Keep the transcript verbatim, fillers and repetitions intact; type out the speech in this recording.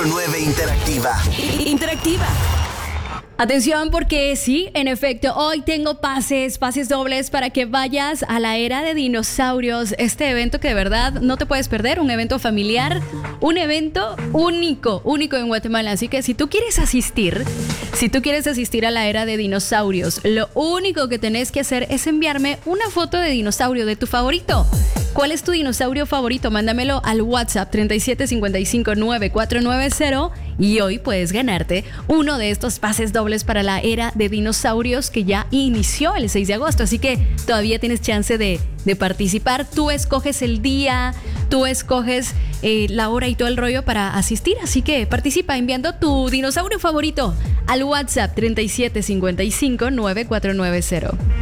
cuatro nueve Interactiva. Interactiva. Atención porque sí, en efecto, hoy tengo pases, pases dobles para que vayas a la era de dinosaurios. Este evento que de verdad no te puedes perder, un evento familiar, un evento único, único en Guatemala. Así que si tú quieres asistir, si tú quieres asistir a la era de dinosaurios, lo único que tenés que hacer es enviarme una foto de dinosaurio de tu favorito. ¿Cuál es tu dinosaurio favorito? Mándamelo al WhatsApp treinta y siete cincuenta y cinco nueve cuatro nueve cero y hoy puedes ganarte uno de estos pases dobles para la era de dinosaurios que ya inició el seis de agosto. Así que todavía tienes chance de, de participar. Tú escoges el día, tú escoges eh, la hora y todo el rollo para asistir. Así que participa enviando tu dinosaurio favorito al WhatsApp treinta y siete cincuenta y cinco nueve cuatro nueve cero.